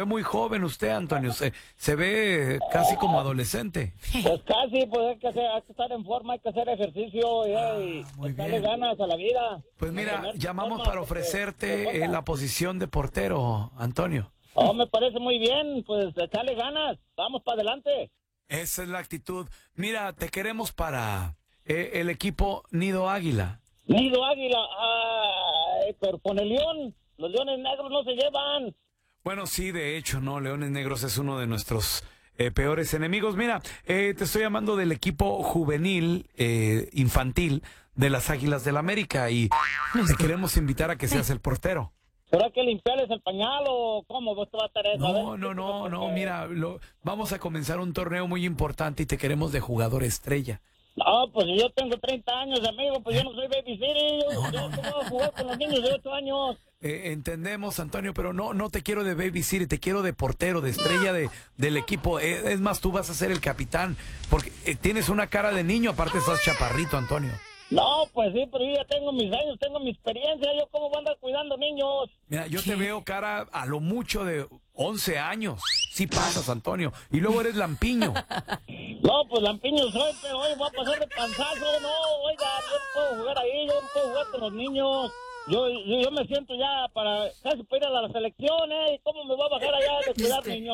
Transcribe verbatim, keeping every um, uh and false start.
muy joven usted, Antonio. Se, se ve casi como adolescente. Pues casi, pues hay que, hacer, hay que estar en forma, hay que hacer ejercicio y, Ah, y muy echarle bien. ganas a la vida. Pues mira, Mantenerse llamamos en forma, para porque- ofrecerte eh, la posición de portero, Antonio. Oh, me parece muy bien, pues echarle ganas, vamos para adelante. Esa es la actitud. Mira, te queremos para eh, el equipo Nido Águila. Nido Águila, ay, pero con el León, los Leones Negros no se llevan. Bueno, sí, de hecho, ¿no? Leones Negros es uno de nuestros eh, peores enemigos. Mira, eh, te estoy llamando del equipo juvenil, eh, infantil de las Águilas del América y te queremos invitar a que seas el portero. ¿Pero hay que limpiarles el pañal o cómo vos te va a estar eso? A No, ver, no, no, porque- no, mira, lo, vamos a comenzar un torneo muy importante y te queremos de jugador estrella. No, pues yo tengo treinta años, amigo, pues yo no soy babysitter, yo, yo ¿cómo voy a jugar con los niños de ocho años? Eh, entendemos, Antonio, pero no, no te quiero de babysitter, te quiero de portero, de estrella de, del equipo. Eh, es más, tú vas a ser el capitán, porque eh, tienes una cara de niño, aparte estás chaparrito, Antonio. No, pues sí, pero yo ya tengo mis años, tengo mi experiencia, yo cómo voy a andar cuidando niños. Mira, yo te veo cara a lo mucho de once años. Sí pasas, Antonio. Y luego eres lampiño. No, pues lampiño soy, pero hoy voy a pasar de panzazo, no, oiga, yo no puedo jugar ahí, yo no puedo jugar con los niños. Yo, yo, yo me siento ya para casi para ir a la selección, ¿eh? ¿Cómo me voy a bajar allá de cuidar niños?